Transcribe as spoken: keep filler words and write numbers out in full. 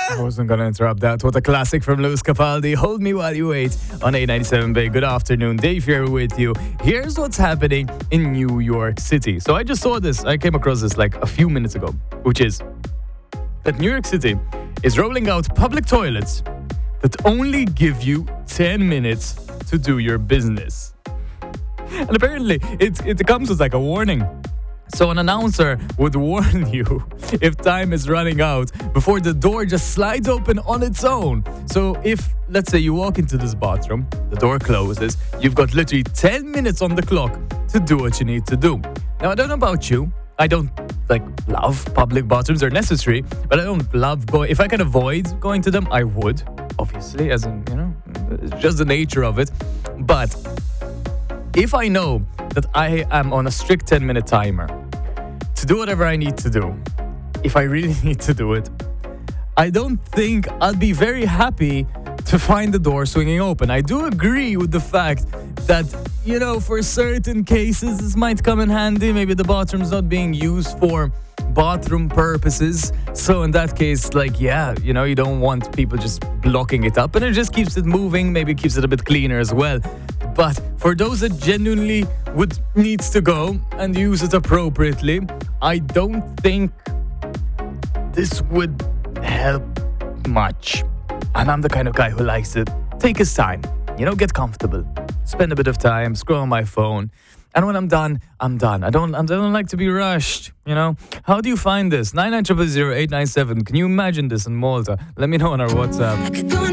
I wasn't going to interrupt that. What a classic from Lewis Capaldi. Hold Me While You Wait on eight ninety-seven Bay. Good afternoon. Dave here with you. Here's what's happening in New York City. So I just saw this. I came across this like a few minutes ago, which is that New York City is rolling out public toilets that only give you ten minutes to do your business. And apparently it, it comes with like a warning. So an announcer would warn you if time is running out before the door just slides open on its own. So if, let's say, you walk into this bathroom, the door closes, you've got literally ten minutes on the clock to do what you need to do. Now, I don't know about you. I don't, like, love public bathrooms. They're necessary, but I don't love going. If I can avoid going to them, I would, obviously, as in, you know, it's just the nature of it. But if I know that I am on a strict ten-minute timer to do whatever I need to do, if I really need to do it, I don't think I'll be very happy to find the door swinging open. I do agree with the fact that, you know, for certain cases, this might come in handy. Maybe the bathroom's not being used for bathroom purposes. So in that case, like, yeah, you know, you don't want people just blocking it up, and it just keeps it moving. Maybe it keeps it a bit cleaner as well. But for those that genuinely would needs to go and use it appropriately, I don't think this would help much. And I'm the kind of guy who likes to take his time, you know, get comfortable, spend a bit of time, scroll on my phone. And when I'm done, I'm done. I don't I don't like to be rushed, you know. How do you find this? nine nine zero zero zero eight nine seven. Can you imagine this in Malta? Let me know on our WhatsApp.